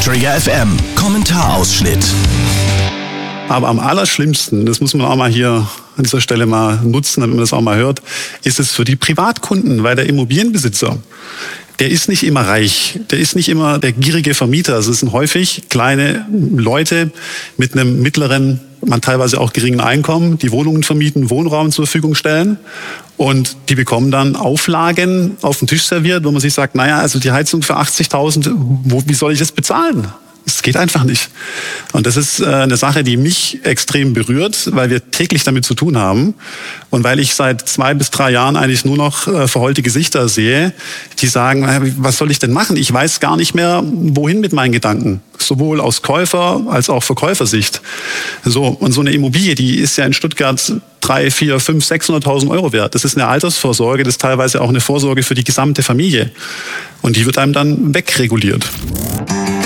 Trigger FM Kommentarausschnitt. Aber am allerschlimmsten, das muss man auch mal hier an dieser Stelle mal nutzen, damit man das auch mal hört, ist es für die Privatkunden, weil der Immobilienbesitzer, der ist nicht immer reich, der ist nicht immer der gierige Vermieter. Also es sind häufig kleine Leute mit einem mittleren, man teilweise auch geringen Einkommen, die Wohnungen vermieten, Wohnraum zur Verfügung stellen. Und die bekommen dann Auflagen auf den Tisch serviert, wo man sich sagt, naja, also die Heizung für 80.000, wie soll ich das bezahlen? Es geht einfach nicht. Und das ist eine Sache, die mich extrem berührt, weil wir täglich damit zu tun haben und weil ich seit 2 bis 3 Jahren eigentlich nur noch verheulte Gesichter sehe, die sagen, was soll ich denn machen? Ich weiß gar nicht mehr, wohin mit meinen Gedanken. Sowohl aus Käufer- als auch Verkäufersicht. So, und so eine Immobilie, die ist ja in Stuttgart 3, 4, 5, 600.000 Euro wert. Das ist eine Altersvorsorge, das ist teilweise auch eine Vorsorge für die gesamte Familie. Und die wird einem dann wegreguliert.